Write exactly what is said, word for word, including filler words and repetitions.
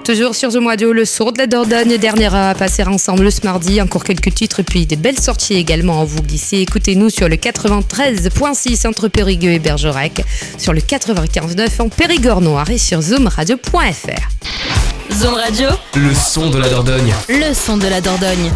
Toujours sur Zoom Radio, le son de la Dordogne, dernière à passer ensemble ce mardi. Encore quelques titres et puis des belles sorties également à vous glisser. Écoutez-nous sur le quatre-vingt-treize virgule six entre Périgueux et Bergerac, sur le quatre-vingt-quinze virgule neuf en Périgord Noir et sur zoom radio point f r. Zoom Radio, le son de la Dordogne. le son de la Dordogne.